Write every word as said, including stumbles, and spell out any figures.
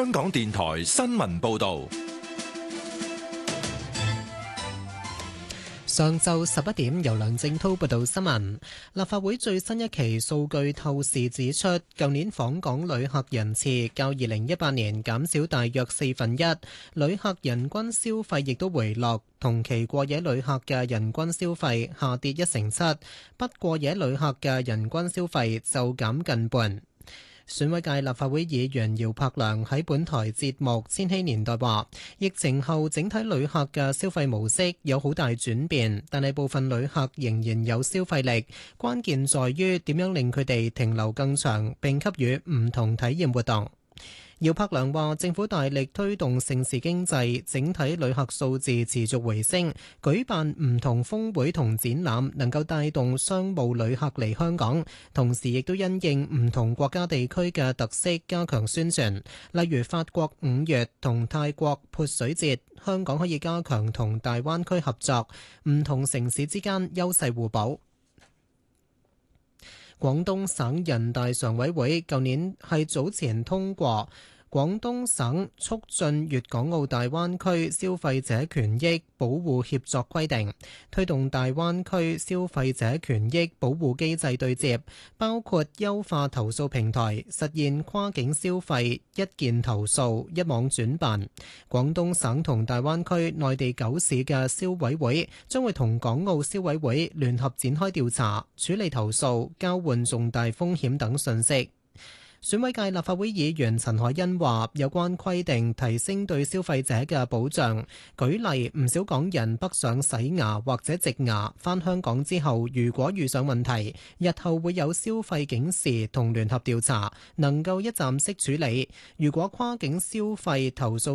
香港電台新聞報道。 上晝十一點，由梁正濤報道新聞。立法會最新一期數據透視指出，舊年訪港旅客人次較二零一八年減少大約四分一，旅客人均消費亦都回落，同期過夜旅客嘅人均消費下跌一成七，不過夜旅客嘅人均消費就減近半。選委界立法會議員姚柏良喺本台節目《千禧年代》話，疫情後整體旅客嘅消費模式有好大轉變，但係部分旅客仍然有消費力，關鍵在於點樣令佢哋停留更長，並給予唔同體驗活動。姚柏良話：政府大力推動盛事經濟，整體旅客數字持續回升，舉辦唔同峰會同展覽，能夠帶動商務旅客嚟香港。同時亦都因應唔同國家地區嘅特色，加強宣傳。例如法國五月同泰國潑水節，香港可以加強同大灣區合作，唔同城市之間優勢互補。廣東省人大常委會舊年係早前通過廣東省促進粵港澳大灣區消費者權益保護協作規定，推動大灣區消費者權益保護機制對接，包括優化投訴平台，實現跨境消費一件投訴一網轉辦。廣東省同大灣區內地九市嘅消委會將會同港澳消委會聯合展開調查，處理投訴，交換重大風險等信息。選委界立法會議員陳凱欣話：有關規定提升對消費者嘅保障。舉例，唔少港人北上洗牙或者植牙，返香港之後，如果遇上問題，日後會有消費警示同聯合調查，能夠一站式處理。如果跨境消費投訴